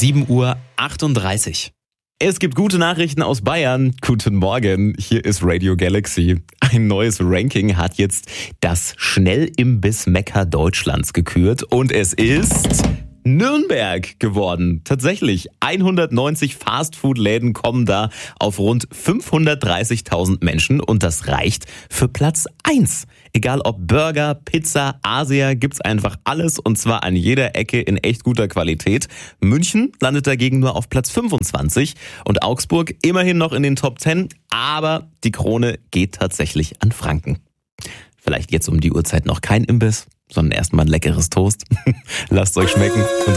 7:38 Uhr. Es gibt gute Nachrichten aus Bayern. Guten Morgen, hier ist Radio Galaxy. Ein neues Ranking hat jetzt das Schnellimbiss-Mekka Deutschlands gekürt und es ist Nürnberg geworden. Tatsächlich, 190 Fastfood-Läden kommen da auf rund 530.000 Menschen und das reicht für Platz 1. Egal ob Burger, Pizza, Asia, gibt's einfach alles und zwar an jeder Ecke in echt guter Qualität. München landet dagegen nur auf Platz 25 und Augsburg immerhin noch in den Top 10, aber die Krone geht tatsächlich an Franken. Vielleicht jetzt um die Uhrzeit noch kein Imbiss, sondern erstmal ein leckeres Toast. Lasst euch schmecken.